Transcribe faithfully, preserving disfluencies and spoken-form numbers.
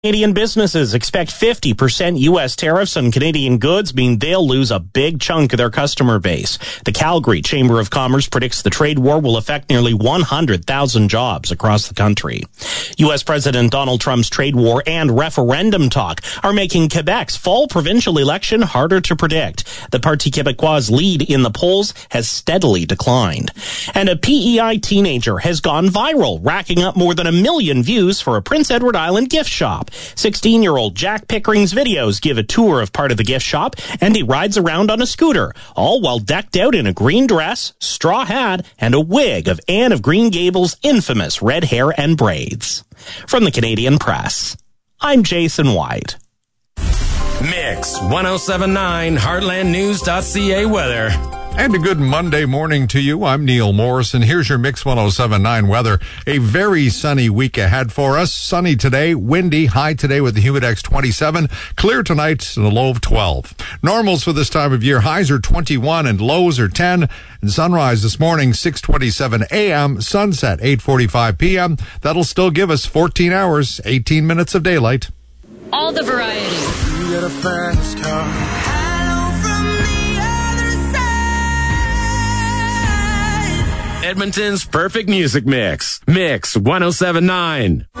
Canadian businesses expect fifty percent U S tariffs on Canadian goods mean they'll lose a big chunk of their customer base. The Calgary Chamber of Commerce predicts the trade war will affect nearly one hundred thousand jobs across the country. U S President Donald Trump's trade war and referendum talk are making Quebec's fall provincial election harder to predict. The Parti Québécois' lead in the polls has steadily declined. And a P E I teenager has gone viral, racking up more than a million views for a Prince Edward Island gift shop. sixteen-year-old Jack Pickering's videos give a tour of part of the gift shop, and he rides around on a scooter, all while decked out in a green dress, straw hat, and a wig of Anne of Green Gables' infamous red hair and braids. From the Canadian Press, I'm Jason White. Mix one oh seven point nine heartland news dot c a weather. And a good Monday morning to you. I'm Neil Morrison. Here's your Mix one oh seven point nine weather. A very sunny week ahead for us. Sunny today, windy, high today with the Humidex twenty-seven. Clear tonight and a low of twelve. Normals for this time of year, highs are twenty-one and lows are ten. And sunrise this morning, six twenty-seven a.m., sunset eight forty-five p.m. That'll still give us fourteen hours, eighteen minutes of daylight. All the variety. You get a fast car. Edmonton's perfect music mix. Mix one oh seven point nine.